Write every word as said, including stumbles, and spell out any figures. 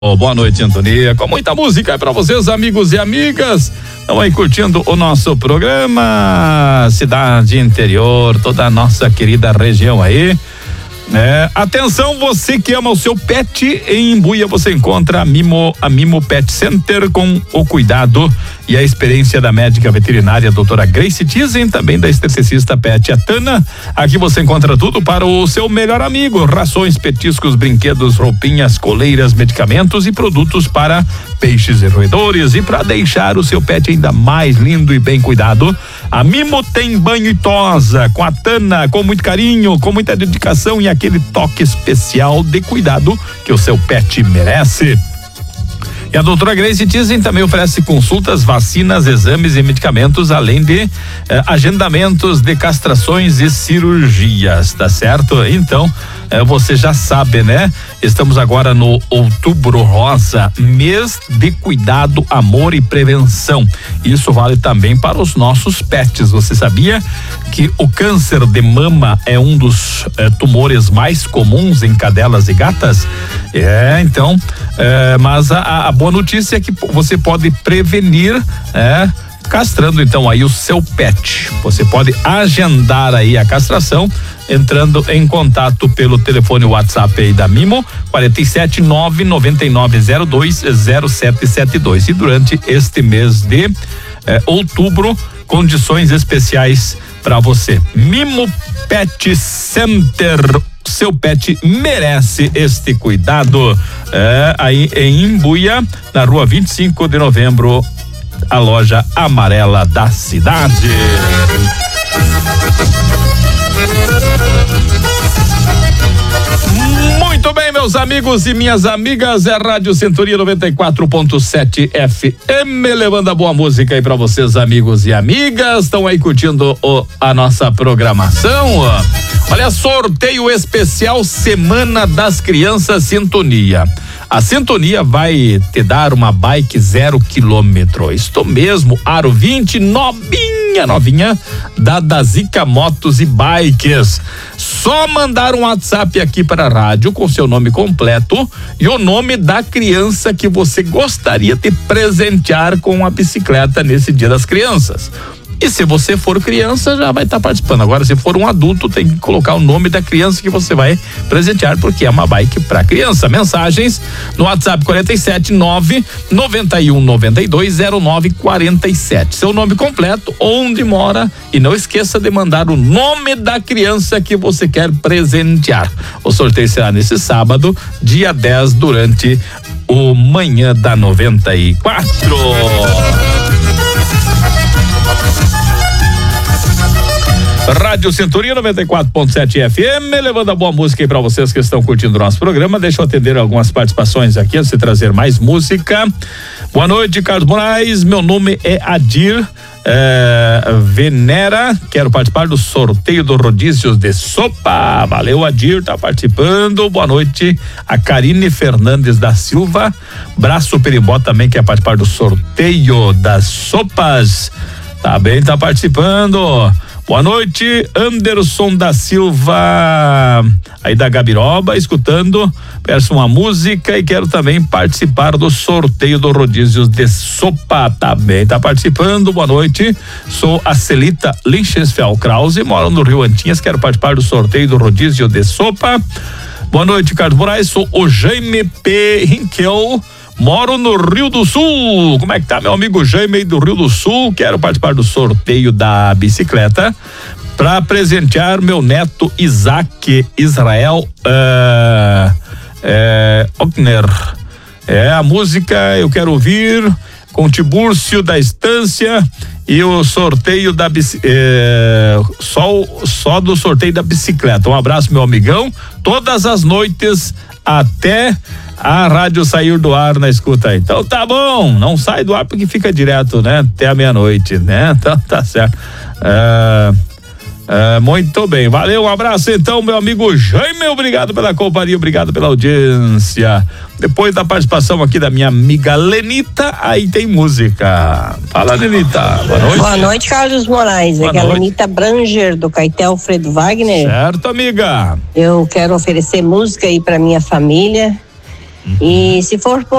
Oh, boa noite, sintonia, com muita música para vocês, amigos e amigas. Estão aí curtindo o nosso programa Cidade Interior, toda a nossa querida região aí. É, atenção, você que ama o seu pet, em Imbuia você encontra a Mimo, a Mimo Pet Center com o cuidado e a experiência da médica veterinária doutora Grace Tizen, também da esteticista Pet Atana. Aqui você encontra tudo para o seu melhor amigo: rações, petiscos, brinquedos, roupinhas, coleiras, medicamentos e produtos para peixes e roedores. E para deixar o seu pet ainda mais lindo e bem cuidado, a Mimo tem banho e tosa com a Tana, com muito carinho, com muita dedicação e aquele toque especial de cuidado que o seu pet merece. E a doutora Grace Tizen também oferece consultas, vacinas, exames e medicamentos, além de eh, agendamentos de castrações e cirurgias, tá certo? Então, eh, você já sabe, né? Estamos agora no Outubro Rosa, mês de cuidado, amor e prevenção. Isso vale também para os nossos pets. Você sabia que o câncer de mama é um dos eh, tumores mais comuns em cadelas e gatas? É, então, eh, mas a, a boa notícia é que você pode prevenir, é, castrando então aí o seu pet. Você pode agendar aí a castração entrando em contato pelo telefone WhatsApp aí da Mimo, quarenta e sete, nove noventa e nove zero dois zero sete sete dois. E durante este mês de eh, outubro, condições especiais para você. Mimo Pet Center. Seu pet merece este cuidado. É, aí em Imbuia, na rua vinte e cinco de novembro, a loja amarela da cidade. Muito bem, meus amigos e minhas amigas, é Rádio Centuria noventa e quatro ponto sete F M, levando a boa música aí pra vocês, amigos e amigas. Estão aí curtindo o, a nossa programação. Olha, sorteio especial Semana das Crianças Sintonia. A Sintonia vai te dar uma bike zero quilômetro. Isto mesmo, aro vinte, novinha, novinha, da Dazica Motos e Bikes. Só mandar um WhatsApp aqui para a rádio com seu nome completo e o nome da criança que você gostaria de presentear com a bicicleta nesse Dia das Crianças. E se você for criança, já vai estar tá participando. Agora, se for um adulto, tem que colocar o nome da criança que você vai presentear, porque é uma bike para criança. Mensagens no WhatsApp quarenta e sete, nove noventa e um, noventa e dois, zero nove quarenta e sete. Seu nome completo, onde mora, e não esqueça de mandar o nome da criança que você quer presentear. O sorteio será nesse sábado, dia dez, durante o Manhã da noventa e quatro. Rádio Centuria noventa e quatro ponto sete F M, levando a boa música aí pra vocês que estão curtindo o nosso programa. Deixa eu atender algumas participações aqui antes de trazer mais música. Boa noite, Carlos Moraes. Meu nome é Adir é, Venera. Quero participar do sorteio do rodízios de sopa. Valeu, Adir, tá participando. Boa noite, a Karine Fernandes da Silva. Braço Perimbó também quer participar do sorteio das sopas. Tá bem, tá participando. Boa noite, Anderson da Silva, aí da Gabiroba, escutando, peço uma música e quero também participar do sorteio do rodízios de sopa. Também tá participando. Boa noite, sou a Celita Lichensfeld Krause, moro no Rio Antinhas, quero participar do sorteio do rodízio de sopa. Boa noite, Carlos Moraes, sou o Jaime P. Rinkel, moro no Rio do Sul. Como é que tá, meu amigo Jaime do Rio do Sul? Quero participar do sorteio da bicicleta para presentear meu neto Isaac Israel uh, é, Ogner. É a música eu quero ouvir com Tibúrcio da Estância e o sorteio da é, só, só do sorteio da bicicleta. Um abraço, meu amigão. Todas as noites até a rádio sair do ar na escuta aí. Então tá bom, não sai do ar porque fica direto, né? Até a meia-noite, né? Então tá certo. É, é, muito bem, valeu, um abraço então, meu amigo Jaime, obrigado pela companhia, obrigado pela audiência. Depois da participação aqui da minha amiga Lenita, aí tem música. Fala, Lenita. Boa noite. Boa noite, Carlos Moraes. Boa é a Lenita Branger, do Caetel Fredo Wagner. Certo, amiga. Eu quero oferecer música aí pra minha família. Uhum. E se for